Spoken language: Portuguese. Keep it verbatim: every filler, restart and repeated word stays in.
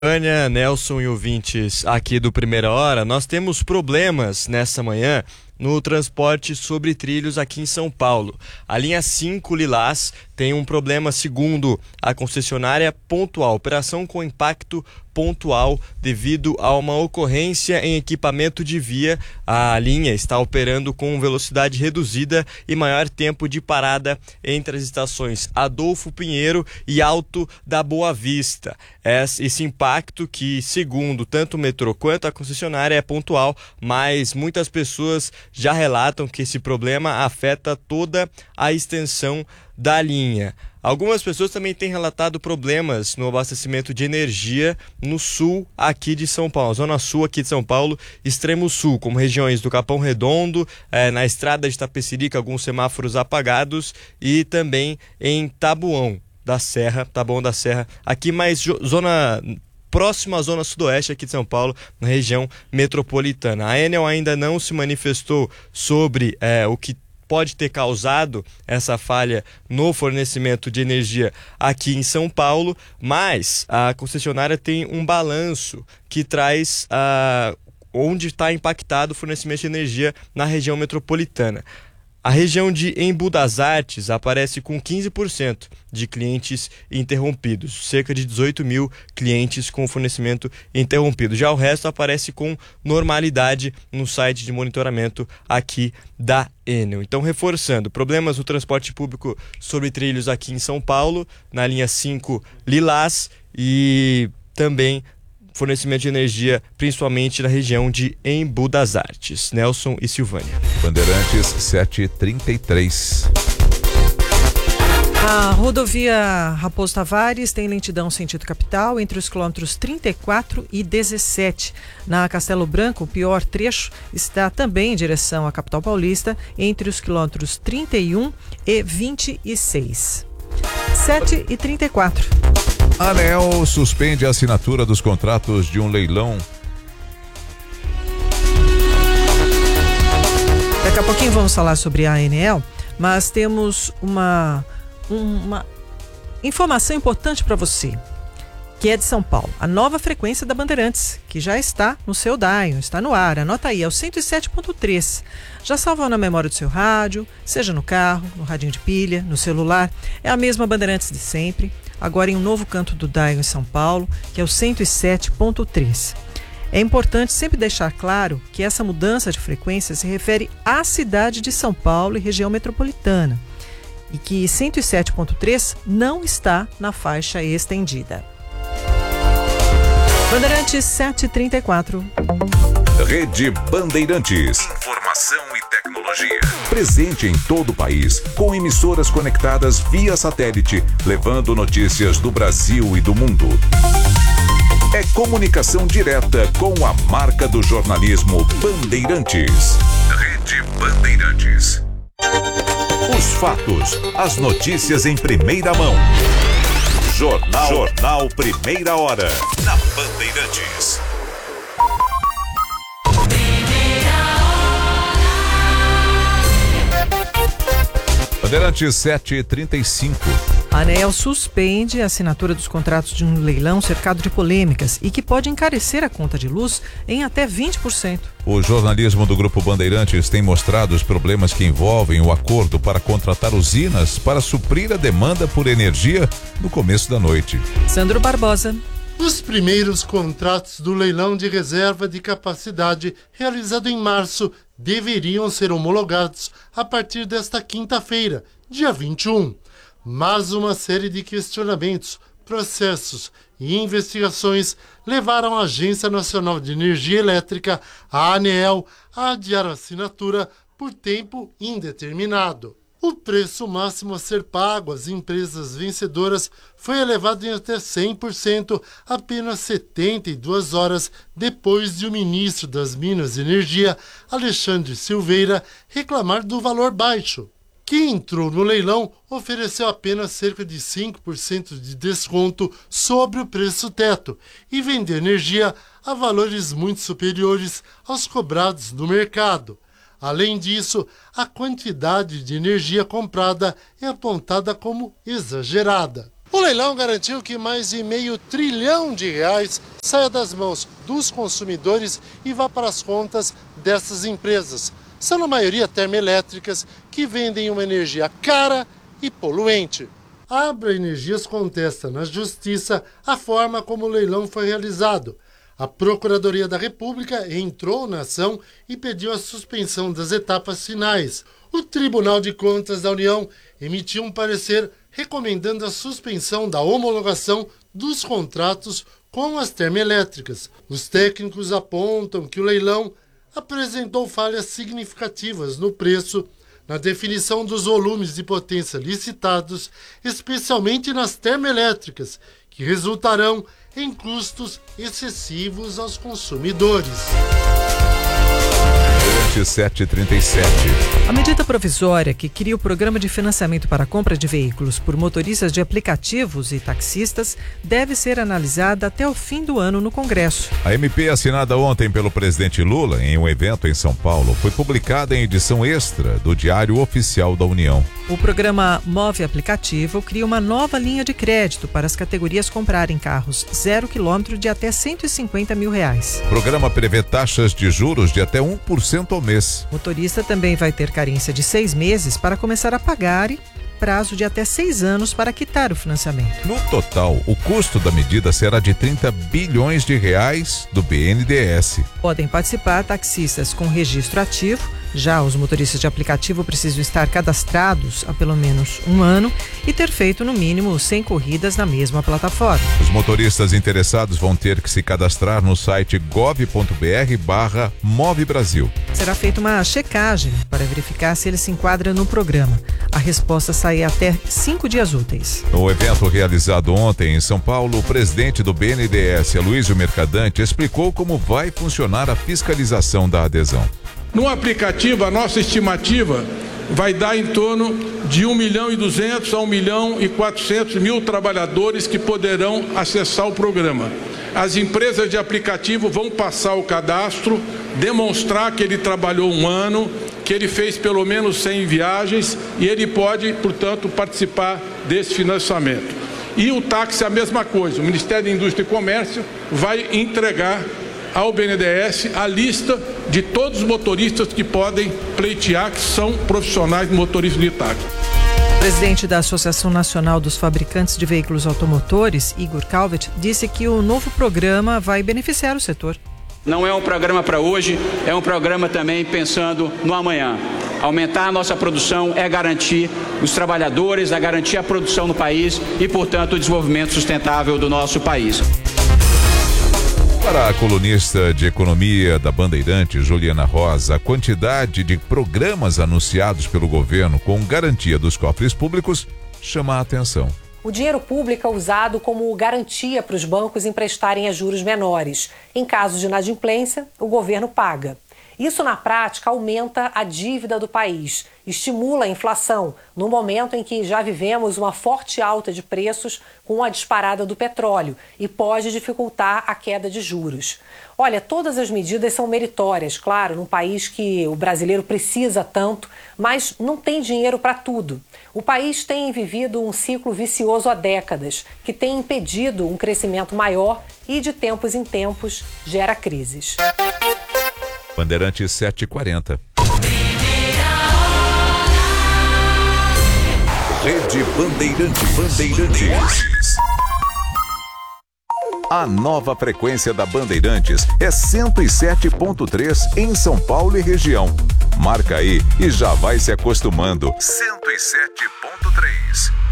Ania, Nelson e ouvintes aqui do Primeira Hora, nós temos problemas nessa manhã no transporte sobre trilhos aqui em São Paulo. A linha cinco Lilás tem um problema, segundo a concessionária, pontual, operação com impacto pontual devido a uma ocorrência em equipamento de via. A linha está operando com velocidade reduzida e maior tempo de parada entre as estações Adolfo Pinheiro e Alto da Boa Vista. Esse impacto que, segundo tanto o metrô quanto a concessionária, é pontual, mas muitas pessoas já relatam que esse problema afeta toda a extensão da linha. Algumas pessoas também têm relatado problemas no abastecimento de energia no sul aqui de São Paulo, zona sul aqui de São Paulo, extremo sul, como regiões do Capão Redondo, eh, na estrada de Itapecerica, alguns semáforos apagados, e também em Taboão da Serra, Taboão da Serra, aqui mais zona próximo à zona sudoeste aqui de São Paulo, na região metropolitana. A Enel ainda não se manifestou sobre eh, o que pode ter causado essa falha no fornecimento de energia aqui em São Paulo, mas a concessionária tem um balanço que traz uh, onde está impactado o fornecimento de energia na região metropolitana. A região de Embu das Artes aparece com quinze por cento de clientes interrompidos, cerca de dezoito mil clientes com fornecimento interrompido. Já o resto aparece com normalidade no site de monitoramento aqui da Enel. Então, reforçando, problemas no transporte público sobre trilhos aqui em São Paulo, na linha cinco Lilás, e também fornecimento de energia, principalmente na região de Embu das Artes. Nelson e Silvânia. Bandeirantes sete e trinta e três. A rodovia Raposo Tavares tem lentidão sentido capital entre os quilômetros trinta e quatro e dezessete. Na Castelo Branco, o pior trecho está também em direção à capital paulista, entre os quilômetros trinta e um e vinte e seis. sete e trinta e quatro. A ANEEL suspende a assinatura dos contratos de um leilão. Daqui a pouquinho vamos falar sobre a ANEEL, mas temos uma, uma informação importante para você, que é de São Paulo. A nova frequência da Bandeirantes, que já está no seu dial, está no ar. Anota aí, é o cento e sete ponto três. Já salvou na memória do seu rádio, seja no carro, no radinho de pilha, no celular. É a mesma Bandeirantes de sempre, agora em um novo canto do dial em São Paulo, que é o cento e sete ponto três. É importante sempre deixar claro que essa mudança de frequência se refere à cidade de São Paulo e região metropolitana, e que cento e sete ponto três não está na faixa estendida. Bandeirantes sete e trinta e quatro. Rede Bandeirantes. Informação e tecnologia. Presente em todo o país, com emissoras conectadas via satélite, levando notícias do Brasil e do mundo. É comunicação direta com a marca do jornalismo Bandeirantes. Rede Bandeirantes. Os fatos, as notícias em primeira mão. Jornal, Jornal Primeira Hora, na Bandeirantes. Bandeirantes sete e trinta e cinco. A ANEEL suspende a assinatura dos contratos de um leilão cercado de polêmicas e que pode encarecer a conta de luz em até vinte por cento. O jornalismo do Grupo Bandeirantes tem mostrado os problemas que envolvem o acordo para contratar usinas para suprir a demanda por energia no começo da noite. Sandro Barbosa. Os primeiros contratos do leilão de reserva de capacidade realizado em março deveriam ser homologados a partir desta quinta-feira, dia vinte e um. Mas uma série de questionamentos, processos e investigações levaram a Agência Nacional de Energia Elétrica, a ANEEL, a adiar a assinatura por tempo indeterminado. O preço máximo a ser pago às empresas vencedoras foi elevado em até cem por cento apenas setenta e duas horas depois de o ministro das Minas e Energia, Alexandre Silveira, reclamar do valor baixo. Quem entrou no leilão ofereceu apenas cerca de cinco por cento de desconto sobre o preço teto e vendeu energia a valores muito superiores aos cobrados no mercado. Além disso, a quantidade de energia comprada é apontada como exagerada. O leilão garantiu que mais de meio trilhão de reais saia das mãos dos consumidores e vá para as contas dessas empresas. São na maioria termoelétricas que vendem uma energia cara e poluente. A Abra Energias contesta na Justiça a forma como o leilão foi realizado. A Procuradoria da República entrou na ação e pediu a suspensão das etapas finais. O Tribunal de Contas da União emitiu um parecer recomendando a suspensão da homologação dos contratos com as termoelétricas. Os técnicos apontam que o leilão apresentou falhas significativas no preço, na definição dos volumes de potência licitados, especialmente nas termoelétricas, que resultarão em custos excessivos aos consumidores. sete e trinta e sete. A medida provisória que cria o programa de financiamento para a compra de veículos por motoristas de aplicativos e taxistas deve ser analisada até o fim do ano no Congresso. A M P assinada ontem pelo presidente Lula em um evento em São Paulo foi publicada em edição extra do Diário Oficial da União. O programa Move Aplicativo cria uma nova linha de crédito para as categorias comprarem carros zero quilômetro de até cento e cinquenta mil reais. O programa prevê taxas de juros de até um por cento ao mês. O motorista também vai ter carência de seis meses para começar a pagar e prazo de até seis anos para quitar o financiamento. No total, o custo da medida será de trinta bilhões de reais do B N D E S. Podem participar taxistas com registro ativo. Já os motoristas de aplicativo precisam estar cadastrados há pelo menos um ano e ter feito no mínimo cem corridas na mesma plataforma. Os motoristas interessados vão ter que se cadastrar no site gov ponto br barra Move Brasil. Será feita uma checagem para verificar se ele se enquadra no programa. A resposta sai até cinco dias úteis. No evento realizado ontem em São Paulo, o presidente do B N D E S, Aloysio Mercadante, explicou como vai funcionar a fiscalização da adesão. No aplicativo, a nossa estimativa vai dar em torno de um milhão e duzentos a um milhão e quatrocentos mil trabalhadores que poderão acessar o programa. As empresas de aplicativo vão passar o cadastro, demonstrar que ele trabalhou um ano, que ele fez pelo menos cem viagens e ele pode, portanto, participar desse financiamento. E o táxi é a mesma coisa. O Ministério da Indústria e Comércio vai entregar ao B N D E S a lista de todos os motoristas que podem pleitear, que são profissionais de motoristas de táxi. O presidente da Associação Nacional dos Fabricantes de Veículos Automotores, Igor Calvet, disse que o novo programa vai beneficiar o setor. Não é um programa para hoje, é um programa também pensando no amanhã. Aumentar a nossa produção é garantir os trabalhadores, é garantir a produção no país e, portanto, o desenvolvimento sustentável do nosso país. Para a colunista de economia da Bandeirantes, Juliana Rosa, a quantidade de programas anunciados pelo governo com garantia dos cofres públicos chama a atenção. O dinheiro público é usado como garantia para os bancos emprestarem a juros menores. Em caso de inadimplência, o governo paga. Isso, na prática, aumenta a dívida do país, estimula a inflação, no momento em que já vivemos uma forte alta de preços com a disparada do petróleo e pode dificultar a queda de juros. Olha, todas as medidas são meritórias, claro, num país que o brasileiro precisa tanto, mas não tem dinheiro para tudo. O país tem vivido um ciclo vicioso há décadas, que tem impedido um crescimento maior e, de tempos em tempos, gera crises. Bandeirantes sete e quarenta. Rede Bandeirantes. Bandeirantes. A nova frequência da Bandeirantes é cento e sete ponto três em São Paulo e região. Marca aí e já vai se acostumando. cento e sete ponto três.